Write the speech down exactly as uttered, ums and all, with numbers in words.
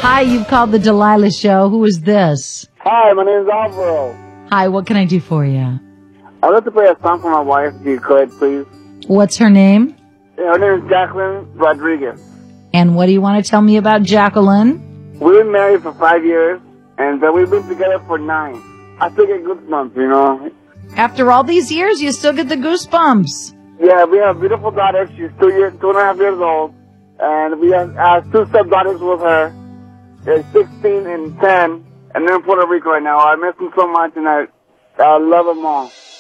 Hi, you've called the Delilah Show. Who is this? Hi, my name is Alvaro. Hi, what can I do for you? I'd like to play a song for my wife, if you could, please. What's her name? Her name is Jacqueline Rodriguez. And what do you want to tell me about Jacqueline? We've been married for five years, and uh, we've been together for nine. I still get goosebumps, you know. After all these years, you still get the goosebumps. Yeah, we have a beautiful daughter. She's two years, two and a half years old, and we have uh, two stepdaughters with her. They're sixteen and ten, and they're in Puerto Rico right now. I miss them so much, and I, I love them all.